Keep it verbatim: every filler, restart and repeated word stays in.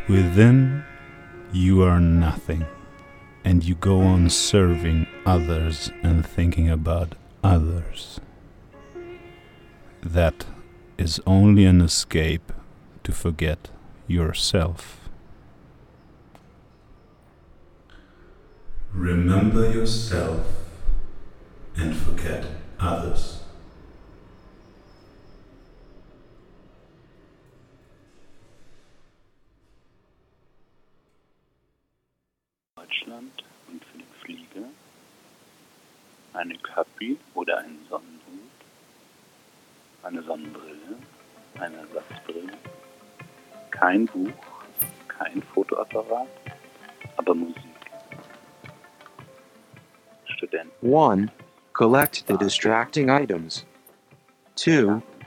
Within, you are nothing, and you go on serving others and thinking about others. That is only an escape to forget yourself. Remember yourself and forget others. Deutschland und für den Flieger, eine Kappe oder einen Sonnenhut, eine Sonnenbrille, eine Ersatzbrille, kein Buch, kein Fotoapparat, aber Musik. Student. one. Collect the distracting items. two.